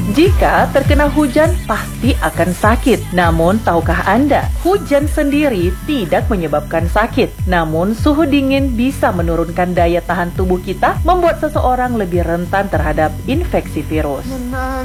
Jika terkena hujan, pasti akan sakit. Namun, tahukah Anda, hujan sendiri tidak menyebabkan sakit. Namun, suhu dingin bisa menurunkan daya tahan tubuh kita, membuat seseorang lebih rentan terhadap infeksi virus.